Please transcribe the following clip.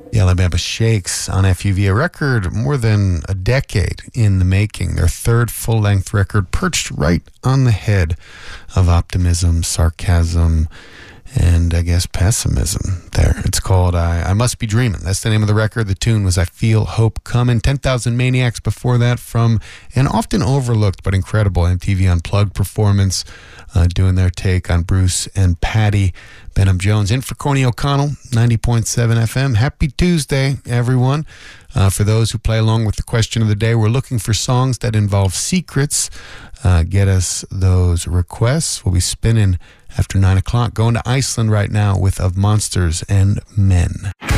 The Alabama Shakes on FUV, a record more than a decade in the making. Their third full-length record, perched right on the head of optimism, sarcasm, and I guess pessimism there. It's called I Must Be Dreaming. That's the name of the record. The tune was I Feel Hope Comin'. 10,000 Maniacs before that, from an often overlooked but incredible MTV Unplugged performance, doing their take on Bruce and Patty. Benham Jones in for Corny O'Connell, 90.7 FM. Happy Tuesday, everyone. For those who play along with the question of the day, we're looking for songs that involve secrets. Get us those requests. We'll be spinning after 9 o'clock. Going to Iceland right now with Of Monsters and Men.